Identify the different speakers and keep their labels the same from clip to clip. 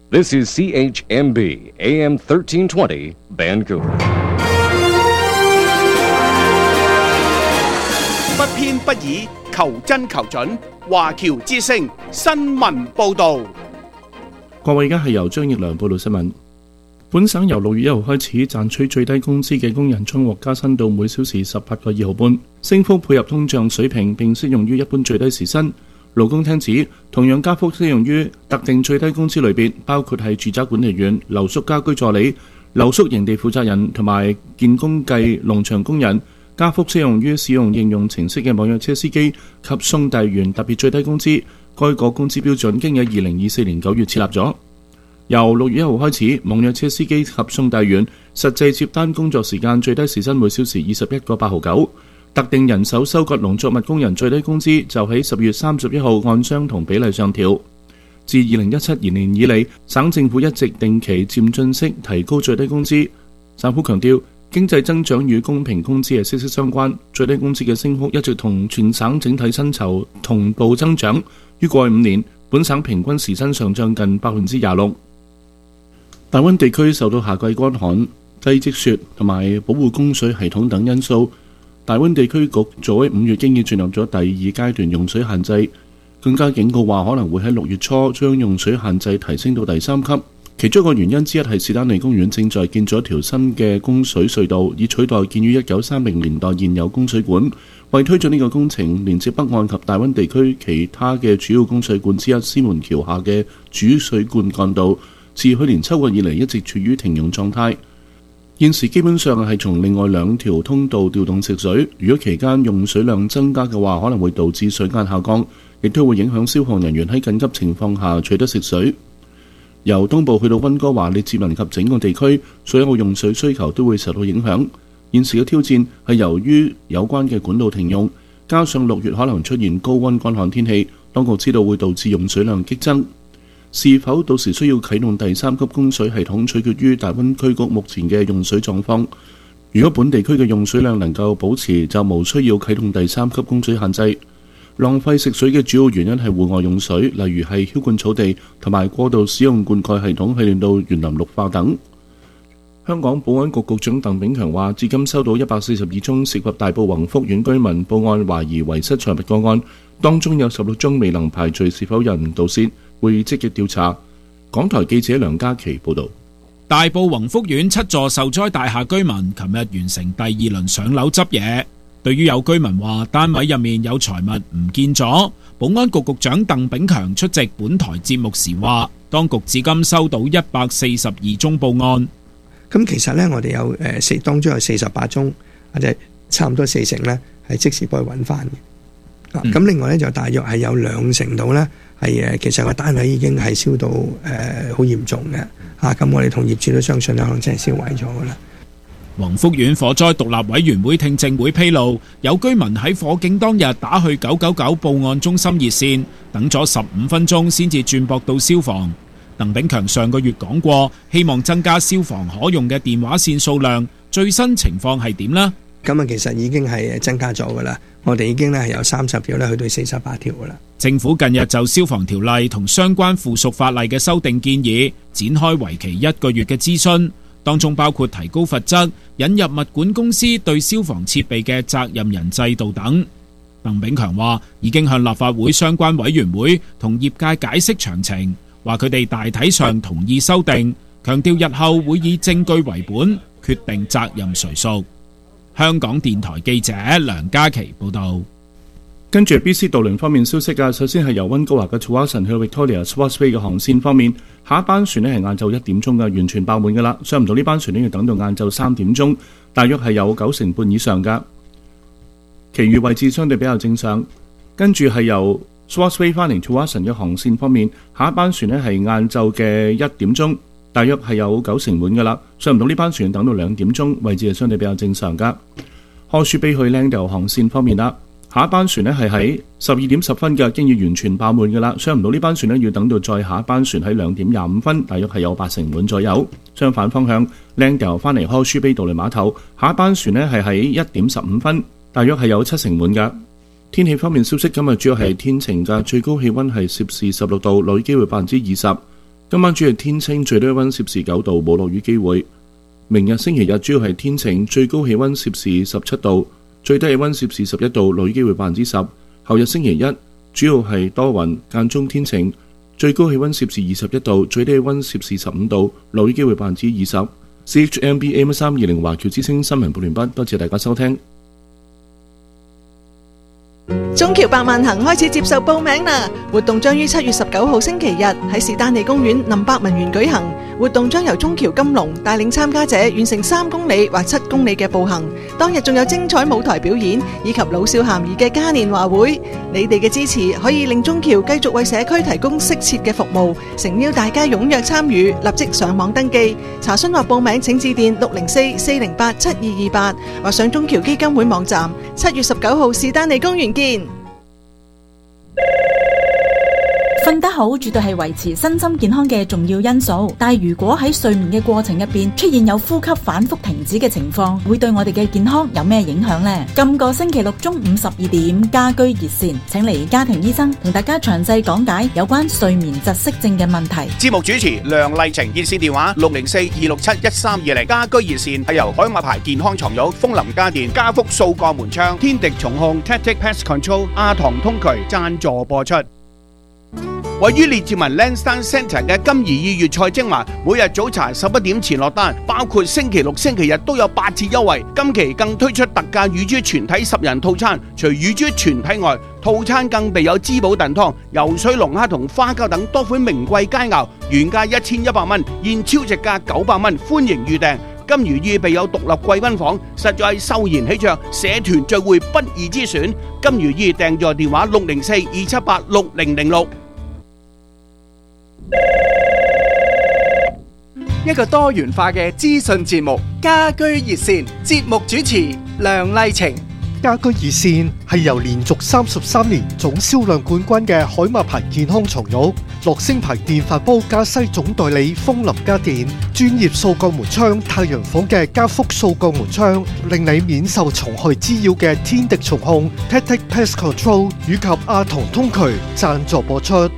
Speaker 1: This is CHMB AM 1320 Vancouver。
Speaker 2: 不偏不倚，求真求準。華僑之聲新聞報導。
Speaker 3: 各位，而家係由張奕良報道新聞。本省由6月1號開始，賺取最低工資嘅工人將獲加薪到每小時18個2毫半，升幅配合通脹水平，並適用於一般最低時薪。勞工廳指，同樣加幅適用於特定最低工資類別，包括係住宅管理員、留宿家居助理、留宿營地負責人同埋建工計農場工人。加幅適用於使用應用程式嘅網約車司機及送遞員特別最低工資。該個工資標準經喺2024年9月設立咗。由6月1號開始，網約車司機及送遞員實際接單工作時間最低時薪每小時21個8毫9。特定人手收割農作物工人最低工資就喺10月31號按相同比例上調。自2017年以嚟，省政府一直定期漸進式提高最低工資。省府強調，經濟增長與公平工資係息息相關，最低工資嘅升幅一直同全省整體薪酬同步增長。於過去5年，本省平均時薪上漲近26%。大溫地區受到夏季乾旱、低積雪同埋保護供水系統等因素，大溫地區局早喺5月已經進入咗第2階段用水限制，更加警告話可能會喺6月初將用水限制提升到第3級。其中一個原因之一係士丹利公園正在建咗一條新嘅供水隧道，以取代建於1930年代現有供水管。為推進呢個工程，連接北岸及大溫地區其他嘅主要供水管之一獅門橋下嘅主水灌幹道，自去年秋季以嚟一直處於停用狀態。現時基本上係從另外2條通道調動食水，如果期間用水量增加嘅話，可能會導致水壓下降，亦都會影響消防人員喺緊急情況下取得食水。由東部去到溫哥華列治文及整個地區，所有用水需求都會受到影響。現時嘅挑戰係由於有關嘅管道停用，加上6月可能出現高溫乾旱天氣，當局知道會導致用水量激增。是否到時需要啟動第3級供水系統，取決於大溫區局目前嘅用水狀況。如果本地區嘅用水量能夠保持，就無需要啟動第3級供水限制。浪費食水嘅主要原因係戶外用水，例如係澆灌草地同埋過度使用灌溉系統，係令到園林綠化等。香港保安局局長鄧炳強話，至今收到142宗涉及大埔宏福苑居民報案懷疑遺失財物個案，當中有16宗未能排除是否有人盜竊，會積極調查。港台記者梁嘉琪報導。
Speaker 4: 大埔宏福苑7座受災大廈居民琴日完成第2輪上樓執嘢。對於有居民話單位入面有財物唔見咗，保安局局長鄧炳強出席本台節目時話，當局至今收到142宗報案。
Speaker 5: 咁其實呢，我哋有當中有48宗，或者差唔多40%呢係即時幫佢揾翻嘅。咁另外呢，就大約係有20%度呢係其實個單位已經係燒到好嚴重嘅。咁我哋同業主都相信可能真係燒毀咗噶啦。
Speaker 4: 宏福苑火災獨立委員會聽證會披露，有居民喺火警當日打去999報案中心熱線，等咗15分鐘先至轉駁到消防。鄧炳強上個月講過，希望增加消防可用嘅電話線數量，最新情況係點呢？
Speaker 5: 咁其實已經係增加咗噶啦，我哋已經係由30條去到48條噶啦。
Speaker 4: 政府近日就消防條例同相關附屬法例嘅修訂建議，展開為期1個月嘅諮詢。當中包括提高罰則、引入物管公司對消防設備嘅責任人制度等。鄧炳強話已經向立法會相關委員會同業界解釋詳情，話佢哋大體上同意修訂，強調日後會以證據為本，決定責任誰屬。香港電台記者梁嘉琪報道。
Speaker 3: 跟住 BC 渡輪方面消息㗎，首先係由溫哥華嘅 Tsawwassen 去 Victoria Swartz Bay 嘅航線方面，下一班船呢係晏晝1點鐘嘅，完全爆滿㗎啦，上唔到呢班船呢要等到晏晝3點鐘，大約係有90%以上㗎。其餘位置相對比較正常。跟住係由 Swartz Bay 翻嚟 Tsawwassen 嘅航線方面，下一班船呢係晏晝嘅1點鐘，大約係有90%滿㗎啦，上唔到呢班船等到2點鐘，位置係相對比較正常㗎。Horseshoe Bay 去 Langdale 航線方面啦，下一班船呢係喺12點10分嘅，經已完全爆滿㗎啦，上唔到呢班船呢要等到再下一班船喺2點25分，大約係有80%滿左右。相反方向 Langdale 翻嚟 Horseshoe Bay 渡輪碼頭，下一班船呢係喺1點15分，大約係有70%滿㗎。天氣方面消息，今日主要係天晴㗎，最高氣溫係攝氏16度，雷雨機會20%。 今晚主要天晴，最低溫攝氏9度，冇落雨機會。明日星期日主要係天晴，最高氣溫攝氏17度，最低氣溫攝氏11度，落雨機會10%。後日星期一主要係多雲，間中天晴，最高氣溫攝氏21度，最低氣溫攝氏15度，落雨機會20%。CHMB AM320 華僑之聲新聞報完畢，多謝大家收聽。
Speaker 6: 中橋百萬行開始接受報名啦！活動將於7月19號星期日喺士丹利公園林百文園舉行。活動將由中橋金龍帶領參加者完成3公里或7公里嘅步行。當日仲有精彩舞台表演以及老少咸宜嘅嘉年華會。你哋嘅支持可以令中橋繼續為社區提供適切嘅服務。誠邀大家踴躍參與，立即上網登記。查詢或報名請致電604-408-7228或上中橋基金會網站。7月19號士丹利公園見。
Speaker 7: 瞓得好絕對係維持身心健康嘅重要因素，但係如果喺睡眠嘅過程入邊出現有呼吸反覆停止嘅情況，會對我哋嘅健康有咩影響呢？今個星期六中午12點，家居熱線請嚟家庭醫生同大家詳細講解有關睡眠窒息症嘅問題。
Speaker 2: 節目主持梁麗晴，熱線電話604-267-1320。家居熱線係由海馬牌健康床褥、楓林家電、家福掃鋼門窗、天敵重控、Tactic Pest Control、亞堂通渠贊助播出。位於列治文 Lansdowne Centre 嘅金怡意粵菜精華，每日早茶11點前落單，包括星期六、星期日都有8折優惠。今期更推出特價乳豬全體10人套餐，除乳豬全體外，套餐更備有滋補燉湯、游水龍蝦同花膠等多款名貴佳肴，原價1100蚊，現超值價900蚊，歡迎預訂。金魚意備有獨立貴賓房，實在係秀賢喜鵲，社團聚會不二之選。金魚意訂座電話604-278-6006。
Speaker 8: 一個多元化嘅資訊節目《家居熱線》，節目主持梁麗晴。
Speaker 9: 家居熱線係由連續33年總銷量冠軍嘅海馬牌健康床褥、樂聲牌電飯煲加西總代理楓林家電、專業掃鋼門窗太陽房嘅家福掃鋼門窗，令你免受蟲害滋擾嘅天敵蟲控 Tactic Pest Control 以及亞堂通渠贊助播出。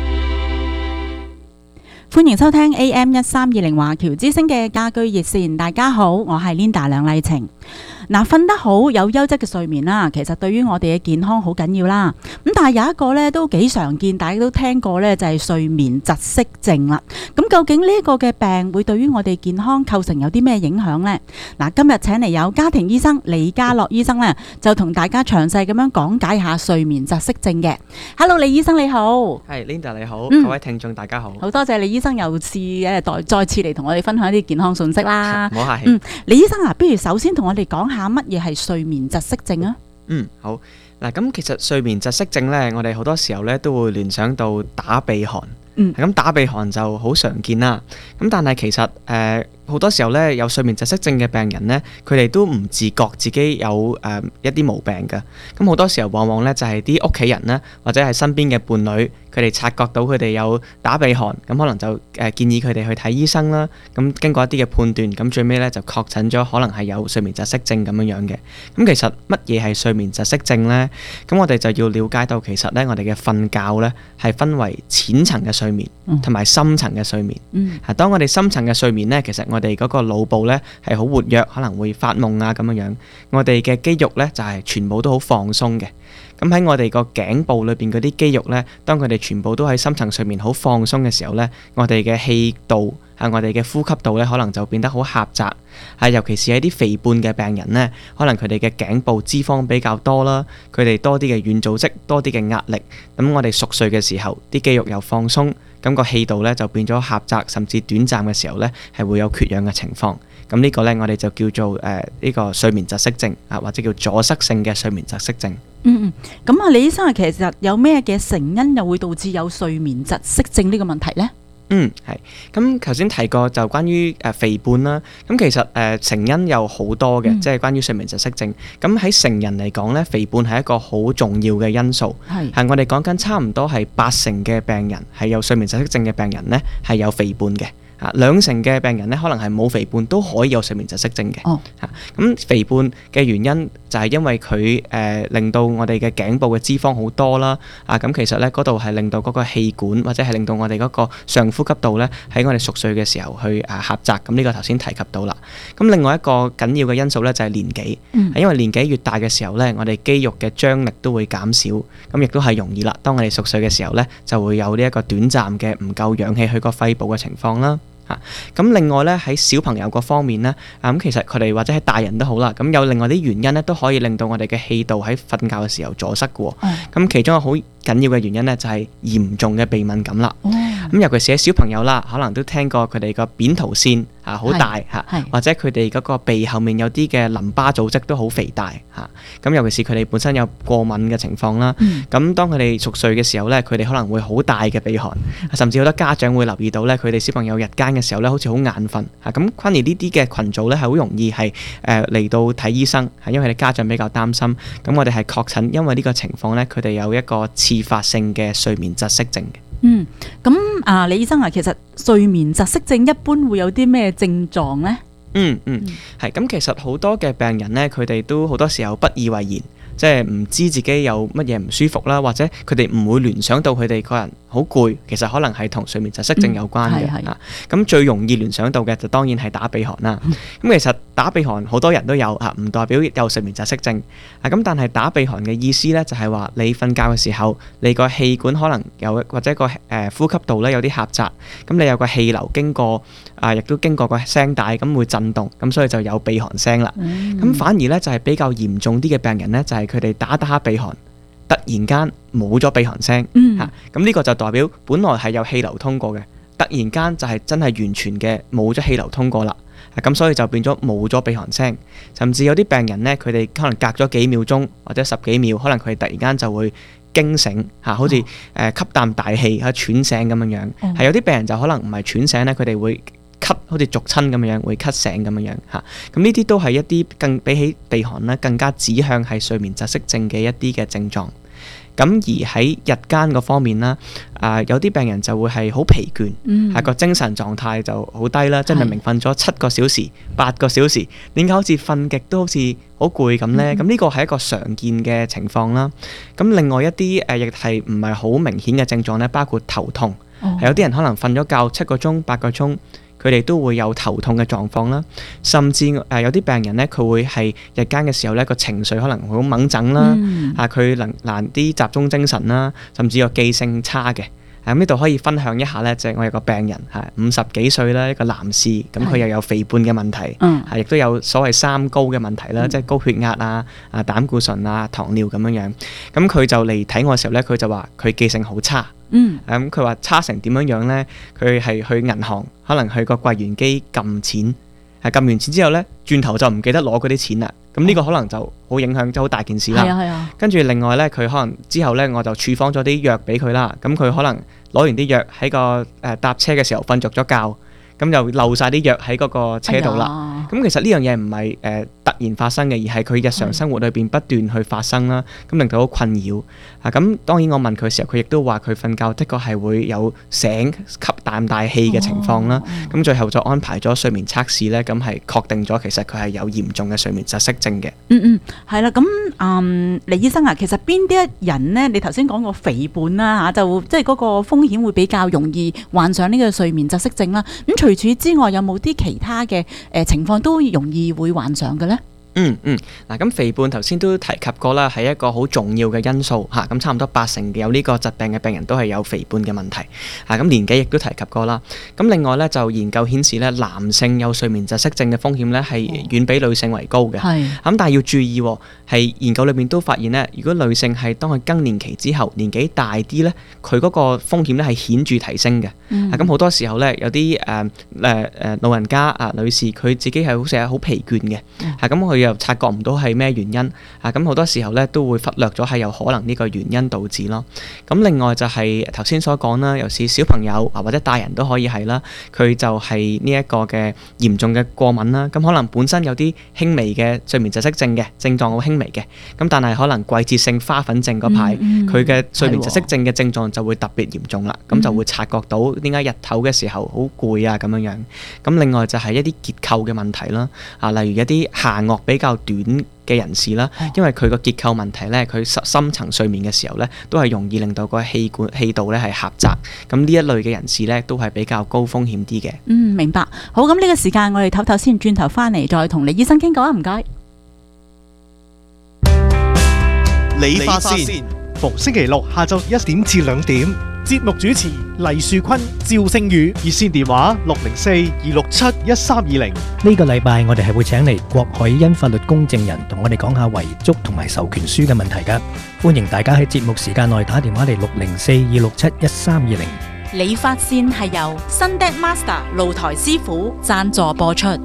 Speaker 7: 歡迎收聽 AM1320 華僑之聲嘅家居熱線。大家好，我係 Linda 梁麗晴。瞓得好有優質嘅睡眠啦，其實對於我哋嘅健康好緊要啦。咁但係有一個咧都幾常見，大家都聽過咧，就係睡眠窒息症啦。咁究竟呢一個嘅病會對於我哋健康構成有啲咩影響呢？今日請嚟有家庭醫生李家樂醫生咧，就同大家詳細咁樣講解下睡眠窒息症嘅。Hello， 李醫生你好。
Speaker 10: 係 Linda 你好，各位聽眾大家好。
Speaker 7: 好多謝李醫生又再次嚟同我哋分享一啲健康信息啦。
Speaker 10: 唔好客氣。
Speaker 7: 李醫生不如首先同我哋講下乜嘢係睡眠窒息症啊？
Speaker 10: 好。咁其實睡眠窒息症呢，我哋好多時候呢都會聯想到打鼻鼾。咁打鼻鼾就好常見啦。咁但係其實好多時候呢，有睡眠窒息症嘅病人呢，佢哋都唔自覺自己有一啲毛病㗎。咁好多時候往往呢，就係啲屋企人呢，或者係身邊嘅伴侶，佢哋察覺到佢哋有打鼻鼾，咁可能就建議佢哋去睇醫生啦。咁經過一啲嘅判斷，咁最尾呢就確診咗可能係有睡眠窒息症咁樣嘅。咁其實乜嘢係睡眠窒息症呢？咁我哋就要了解到其實呢，我哋嘅瞓覺呢係分為淺層嘅睡眠同埋深層嘅睡眠。當我哋深層嘅睡眠呢，其實我哋嗰個腦部呢係好活躍，可能會發夢啊咁樣。我哋嘅肌肉呢就係全部都好放鬆嘅。咁喺我哋個頸部裏邊嗰啲肌肉呢，當佢哋全部都喺深層睡眠好放鬆嘅時候呢，我哋嘅氣道我哋嘅呼吸道呢，可能就變得好狹窄。尤其是喺啲肥胖嘅病人呢，可能佢哋嘅頸部脂肪比較多啦，佢哋多啲嘅軟組織，多啲嘅壓力。咁我哋熟睡嘅時候，啲肌肉又放鬆，咁個氣道呢就變咗狹窄，甚至短暫嘅時候呢係會有缺氧嘅情況。咁呢個呢，我哋就叫做呢個睡眠窒息症或者叫阻塞性嘅睡眠窒息症。
Speaker 7: 咁李醫生其實有咩嘅成因又會導致有睡眠窒息症呢個問題呢？
Speaker 10: 係。咁頭先提過就關於肥胖啦。咁其實成因有好多嘅，即係關於睡眠窒息症。咁喺成人嚟講呢，肥胖係一個好重要嘅因素。係我哋講緊差唔多係80%嘅病人係有睡眠窒息症嘅病人呢係有肥胖嘅。 ，2成嘅病人咧可能係冇肥胖都可以有睡眠窒息症嘅。咁肥胖嘅原因就係因為佢令到我哋嘅頸部嘅脂肪好多啦。咁其實咧嗰度係令到嗰個氣管或者係令到我哋嗰個上呼吸道咧喺我哋熟睡嘅時候去狹窄。咁呢個頭先提及到啦。咁另外一個緊要嘅因素咧就係年紀，因為年紀越大嘅時候咧，我哋肌肉嘅張力都會減少，咁亦都係容易啦。當我哋熟睡嘅時候咧，就會有呢一個短暫嘅唔夠氧氣去個肺部嘅情況啦。咁另外咧喺小朋友嗰方面咧，咁其實佢哋或者係大人都好啦，咁有另外啲原因咧都可以令到我哋嘅氣道喺瞓覺嘅時候阻塞嘅。咁其中一個好緊要嘅原因咧就係嚴重嘅鼻敏感啦。咁尤其是喺小朋友啦，可能都聽過佢哋個扁桃腺好大或者佢哋嗰個鼻後面有啲嘅淋巴組織都好肥大咁尤其是佢哋本身有過敏嘅情況啦。咁當佢哋熟睡嘅時候咧，佢哋可能會好大嘅鼻鼾，甚至好多家長會留意到咧，佢哋小朋友日間嘅時候咧，好似好眼瞓咁。反而呢啲嘅群組咧係好容易係嚟到睇醫生，因為佢哋家長比較擔心。咁我哋係確診，因為呢個情況咧，佢哋有一個次發性嘅睡眠窒息症嘅。
Speaker 7: 咁李醫生其實睡眠窒息症一般會有啲咩症狀呢？
Speaker 10: 係咁，其實好多嘅病人咧，佢哋都好多時候不以為然，即係唔知自己有乜嘢唔舒服啦，或者佢哋唔會聯想到佢哋個人好攰，其實可能係同睡眠窒息症有關嘅。咁最容易聯想到嘅就當然係打鼻鼾啦。咁其實打鼻鼾好多人都有唔代表有睡眠窒息症。咁但係打鼻鼾嘅意思咧，就係話你瞓覺嘅時候，你個氣管可能有或者個呼吸道咧有啲狹窄，咁你有個氣流經過亦都經過個聲帶，咁會震動，咁所以就有鼻鼾聲啦。咁反而咧就係比較嚴重啲嘅病人咧，就係佢哋打下鼻鼾，突然間冇咗鼻鼾聲。咁呢個就代表本來係有氣流通過嘅，突然間就係真係完全嘅冇咗氣流通過啦。咁所以就變咗冇咗鼻鼾聲，甚至有啲病人呢，佢哋可能隔咗幾秒鐘或者10幾秒，可能佢突然間就會驚醒好似吸啖大氣喘醒咁樣樣。係有啲病人就可能唔係喘醒呢，佢哋會咳，好似逐親咁樣樣，會咳醒咁樣樣嚇。咁呢啲都係一啲更比起鼻鼾呢更加指向係睡眠窒息症嘅一啲嘅症狀。咁而喺日間嗰方面啦，有啲病人就會係好疲倦，個精神狀態就好低啦，即係明明瞓咗7個小時、8個小時，點解好似瞓極都好似好攰咁呢？咁呢個係一個常見嘅情況啦。咁另外一啲亦係唔係好明顯嘅症狀呢，包括頭痛，有啲人可能瞓咗覺7個鐘、8個鐘。佢哋都會有頭痛嘅狀況啦，甚至有啲病人呢，佢會係日間嘅時候呢個情緒可能好掹整啦，佢難啲集中精神啦，甚至有記性差嘅。咁呢度可以分享一下呢，就係我有個病人50幾歲啦，一個男士，咁佢又有肥胖嘅問題，亦都有所謂三高嘅問題啦，即係高血壓膽固醇糖尿咁樣樣。咁佢就嚟睇我嘅時候呢，佢就話佢記性好差。咁佢話差成點樣樣呢？佢係去銀行，可能去個櫃員機撳錢，撳完錢之後呢，轉頭就唔記得攞嗰啲錢啦。咁呢個可能就好影響，即係好大件事啦。跟住另外呢，佢可能之後呢，我就處方咗啲藥俾佢啦。咁佢可能攞完啲藥喺個搭車嘅時候瞓着咗覺，咁就漏晒啲藥喺嗰個車度啦。咁其實呢樣嘢唔係突然發生嘅，而係佢日常生活裏邊不斷去發生啦。咁令到好困擾。咁當然我問佢嘅時候，佢亦都話佢瞓覺的確係會有醒吸啖大氣嘅情況啦。咁最後就安排咗睡眠測試呢，咁係確定咗其實佢係有嚴重嘅睡眠窒息症嘅。
Speaker 7: 係啦。咁李醫生其實邊啲人呢？你頭先講過肥胖啦就即係嗰個風險會比較容易患上呢個睡眠窒息症啦。咁除此之外，有冇啲其他嘅情況都容易會患上嘅呢？
Speaker 10: 嗱，咁肥胖頭先都提及過啦，係一個好重要嘅因素嚇。咁差唔多80%有呢個疾病嘅病人都係有肥胖嘅問題。咁年紀亦都提及過啦。咁另外咧就研究顯示咧，男性有睡眠窒息症嘅風險咧係遠比女性為高嘅。咁但係要注意，係研究裏面都發現咧，如果女性係當佢更年期之後年紀大啲咧，佢嗰個風險咧係顯著提升嘅。咁好多時候咧有啲老人家女士佢自己係好成日好疲倦嘅。咁佢又察覺唔到係咩原因啊，咁好多時候咧都會忽略咗係有可能呢個原因導致咯。咁另外就係頭先所講啦，尤其是小朋友或者大人都可以係啦，佢就係呢一個嘅嚴重嘅過敏啦。咁可能本身有啲輕微嘅睡眠窒息症嘅症狀好輕微嘅，咁但係可能季節性花粉症嗰排佢嘅睡眠窒息症嘅症狀就會特別嚴重啦，咁就會察覺到點解日頭嘅時候好攰啊咁樣樣。咁另外就係一啲結構嘅問題啦，啊例如一啲下顎比較短嘅人士啦，因為佢個結構問題咧，佢深層睡眠嘅時候咧，都係容易令到個氣道咧係狹窄。咁呢一類嘅人士咧，都係比較高風險啲嘅。
Speaker 7: 明白。好，咁呢個時間我哋唞唞先，轉頭翻嚟再同李醫生傾講啊，唔該。
Speaker 9: 理髮線，逢星期六下晝1點至2點，節目主持黎樹坤、趙星宇，熱線電話604-267-1320。
Speaker 11: 呢個禮拜我哋係會請嚟郭海欣法律公證人同我哋講下遺囑同埋授權書嘅問題㗎。歡迎大家喺節目時間內打電話嚟604-267-1320。
Speaker 7: 理髮線係由 Sunday Master 露台師傅贊助播出。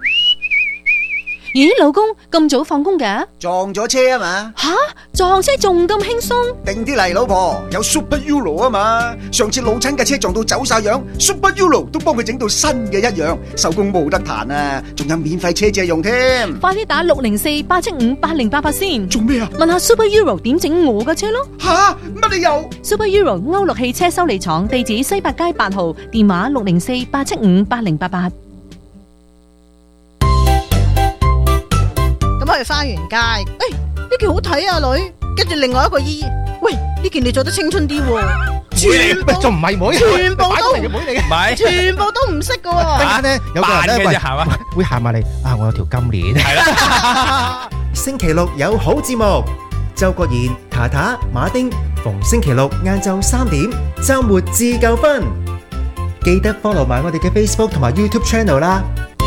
Speaker 12: 咦，老公咁早放工嘅？
Speaker 13: 撞咗車啊嘛！
Speaker 12: 吓，撞車仲咁輕鬆？
Speaker 13: 定啲嚟，老婆，有 Super Euro 啊嘛！上次老親嘅車撞到走晒樣 ，Super Euro 都幫佢整到新嘅一樣，手工冇得彈啊！仲有免費車借用添。
Speaker 12: 快啲打604-875-8088先。
Speaker 13: 做咩啊？
Speaker 12: 問下 Super Euro 點整我嘅車咯。
Speaker 13: 吓，乜理由
Speaker 12: ？Super Euro 歐陸汽車修理廠，地址西八街8號，電話604-875-8088。
Speaker 6: 咁去花園街，呢件好睇啊女，跟住另外一個姨，喂，呢件你着得青春啲喎，全部
Speaker 9: 仲唔係妹，
Speaker 6: 全部都
Speaker 9: 妹嚟嘅，
Speaker 6: 唔係，全部都唔識噶喎。
Speaker 9: 突然間咧，有個人咧會行埋嚟啊！我有條金鏈。係啦。
Speaker 14: 星期六有好節目，周國賢、塔塔、馬丁，逢星期六晏晝3點，週末自夠分。記得 follow 埋我哋嘅 Facebook 同埋 YouTube channel 啦。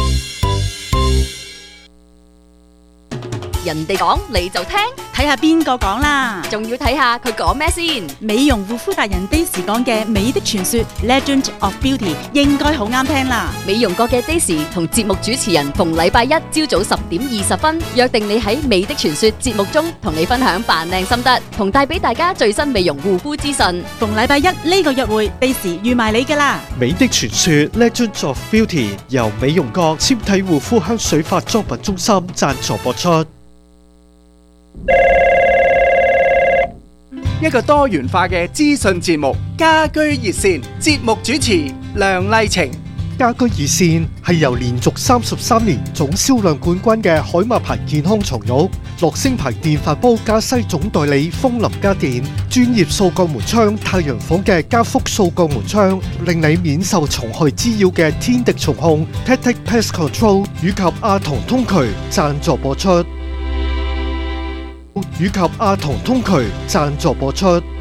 Speaker 15: 人哋講你就聽，
Speaker 7: 睇下邊個講啦，
Speaker 15: 仲要睇下佢講咩先。
Speaker 7: 美容護膚達人 Daisy 講嘅《美的傳說》Legend of Beauty 應該好啱聽啦。
Speaker 15: 美容國嘅 Daisy 同節目主持人逢禮拜一朝早10點20分約定你喺《美的傳說》節目中同你分享扮靚心得，同帶俾大家最新美容護膚資訊。
Speaker 7: 逢禮拜一呢個約會 Daisy 預埋你噶啦。
Speaker 9: 美的傳說 Legend of Beauty 由美容國纖體護膚香水化妝品中心贊助播出。
Speaker 8: 一個多元化嘅資訊節目，家居熱線，節目主持梁麗晴。
Speaker 9: 家居熱線係由連續33年總銷量冠軍嘅海馬牌健康床褥、樂聲牌電飯煲加西總代理風林家電、專業掃鋼門窗太陽房嘅加福掃鋼門窗，令你免受蟲害滋擾嘅天敵蟲控 Tactic Pest Control 以及阿童通渠贊助播出。